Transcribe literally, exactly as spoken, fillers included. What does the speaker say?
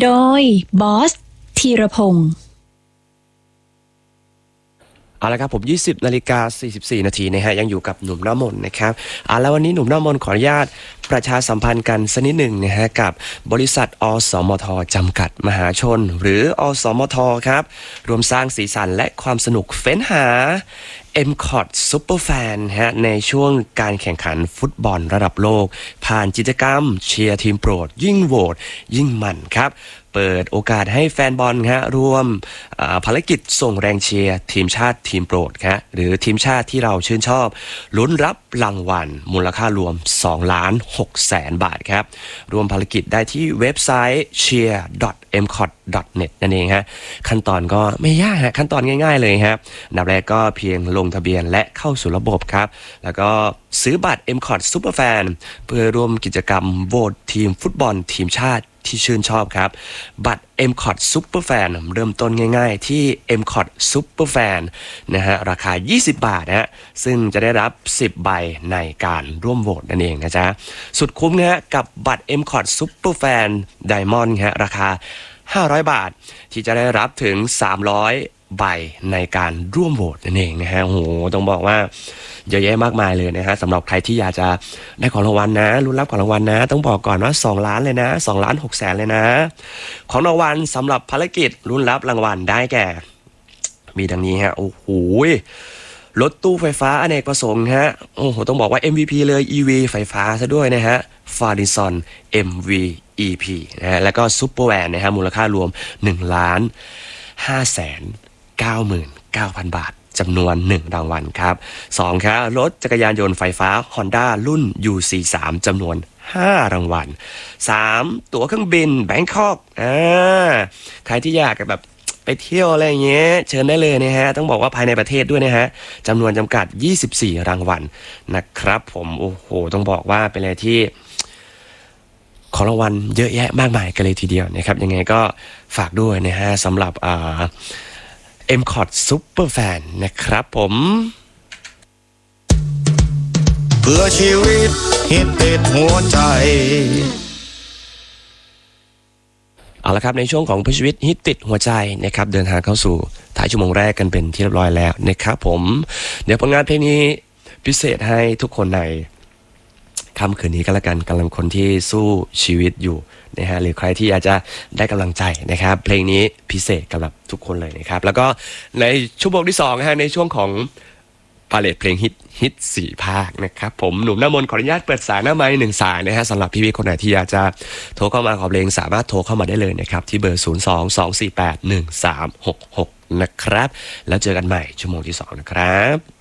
โดยบอสธีรพงศ์เอาละครับผมยี่สิบนาฬิกาสี่สิบสี่นาทีนะฮะยังอยู่กับหนุ่มหน้ามนนะครับอ่าแล้ววันนี้หนุ่มหน้ามนขออนุญาตประชาสัมพันธ์กันสักนิดหนึ่งนะฮะกับบริษัทอสมทจำกัดมหาชนหรืออสมทครับรวมสร้างสีสันและความสนุกเฟ้นหา เอ็ม คอท Superfan ฮะในช่วงการแข่งขันฟุตบอลระดับโลกผ่านกิจกรรมเชียร์ทีมโปรดยิ่งโหวตยิ่งมันครับเปิดโอกาสให้แฟนบอลฮะร่วมภารกิจส่งแรงเชียร์ทีมชาติทีมโปรดครับหรือทีมชาติที่เราชื่นชอบลุ้นรับรางวัลมูลค่ารวมสองล้านหกแสนบาทครับรวมภารกิจได้ที่เว็บไซต์ เชียร์ ดอท เอ็ม คอท ดอท เน็ต นั่นเองฮะขั้นตอนก็ไม่ยากฮะขั้นตอนง่ายๆเลยครับอันดับแรกก็เพียงลงทะเบียนและเข้าสู่ระบบครับแล้วก็ซื้อบัตร เอ็ม คอท Superfan เพื่อร่วมกิจกรรมโหวตทีมฟุตบอลทีมชาติที่ชื่นชอบครับบัตร เอ็ม คอท Superfan เริ่มต้นง่ายๆที่ เอ็ม คอท Superfan นะฮะราคายี่สิบบาทนะฮะซึ่งจะได้รับสิบใบในการร่วมโหวตนั่นเองนะจ๊ะสุดคุ้มนะฮะกับบัตร เอ็ม คอท Superfan Diamond ฮะราคาห้าร้อยบาทที่จะได้รับถึงสามร้อยใบในการร่วมโหวตนั่นเองนะฮะโอ้โหต้องบอกว่าเยอะแยะมากมายเลยนะฮะสำหรับใครที่อยากจะได้ของรางวัลนะลุ้นรับของรางวัลนะต้องบอกก่อนว่าสองล้านเลยนะสองล้านหกแสนเลยนะของรางวัลสำหรับภารกิจลุ้นรับรางวัลได้แก่มีดังนี้ฮะโอ้โหรถตู้ไฟฟ้าอเนกประสงค์ฮะโอ้โหต้องบอกว่า เอ็ม วี พี เลย อี วี ไฟฟ้าซะด้วยนะฮะ Fardison เอ็ม วี อี พี นะฮะแล้วก็ซุปเปอร์แวนนะฮะมูลค่ารวมหนึ่งล้านห้าแสนเก้าหมื่นเก้าพันบาทจำนวนหนึ่งรางวัลครับสองครับรถจักรยานยนต์ไฟฟ้า Honda รุ่น ยู สี่ สาม จำนวนห้ารางวัลสามตั๋วเครื่องบินแบงคอกอ่าใครที่อยากแบบไปเที่ยวอะไรอย่างเงี้ยเชิญได้เลยนะฮะต้องบอกว่าภายในประเทศด้วยนะฮะจำนวนจำกัดยี่สิบสี่รางวัลนะครับผมโอ้โหต้องบอกว่าเป็นอะไรที่ของรางวัลเยอะแยะมากมายกันเลยทีเดียวนะครับยังไงก็ฝากด้วยนะฮะสำหรับอ่า เอ็ม คอท Superfan นะครับผมเพื่อชีวิตฮิตติดหัวใจเอาละครับในช่วงของเพื่อชีวิตฮิตติดหัวใจนะครับเดินทางเข้าสู่ท้ายชั่วโมงแรกกันเป็นที่เรียบร้อยแล้วนะครับผมเดี๋ยวผลงานเพลงนี้พิเศษให้ทุกคนในค่ำคืนนี้ก็แล้วกันกำลังคนที่สู้ชีวิตอยู่นะฮะหรือใครที่อยากจะได้กำลังใจนะครับเพลงนี้พิเศษสำหรับทุกคนเลยนะครับแล้วก็ในชั่วโมงที่สองนะฮะในช่วงของพาเลทเพลงฮิตฮิตสี่ภาคนะครับผมหนุ่มหน้ามนขออนุญาตเปิดสายหน้าไมค์หนึ่งสายนะฮะสำหรับพี่ๆคนไหนที่อยากจะโทรเข้ามาขอเพลงสามารถโทรเข้ามาได้เลยนะครับที่เบอร์ศูนย์ สอง สอง สี่ แปด หนึ่ง สาม หก หกนะครับแล้วเจอกันใหม่ชั่วโมงที่สองนะครับ